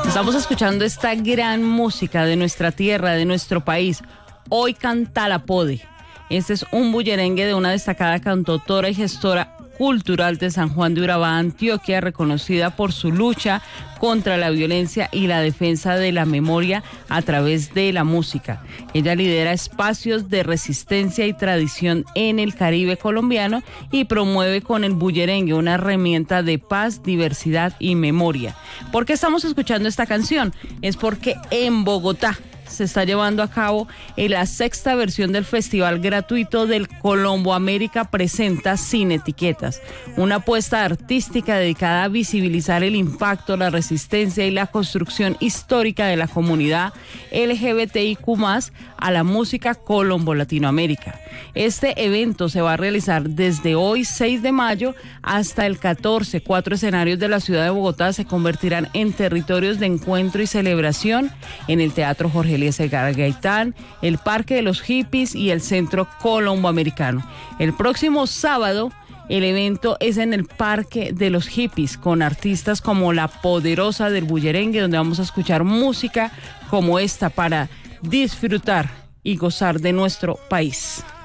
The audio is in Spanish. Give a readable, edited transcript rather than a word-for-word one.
Estamos escuchando esta gran música de nuestra tierra, de nuestro país. Hoy canta la Pode. Este es un bullerengue de una destacada cantautora y gestora cultural de San Juan de Urabá, Antioquia, reconocida por su lucha contra la violencia y la defensa de la memoria a través de la música. Ella lidera espacios de resistencia y tradición en el Caribe colombiano y promueve con el bullerengue una herramienta de paz, diversidad y memoria. ¿Por qué estamos escuchando esta canción? Es porque en Bogotá se está llevando a cabo la sexta versión del festival gratuito del Colombo América Presenta Sin Etiquetas, una apuesta artística dedicada a visibilizar el impacto, la resistencia y la construcción histórica de la comunidad LGBTIQ+, a la música Colombo Latinoamérica. Este evento se va a realizar desde hoy 6 de mayo hasta el 14. 4 escenarios de la ciudad de Bogotá se convertirán en territorios de encuentro y celebración en el Teatro Jorge Eliezer Gaitán, el Parque de los Hippies y el Centro Colombo Americano. El próximo sábado el evento es en el Parque de los Hippies con artistas como La Poderosa del Bullerengue, donde vamos a escuchar música como esta para disfrutar y gozar de nuestro país.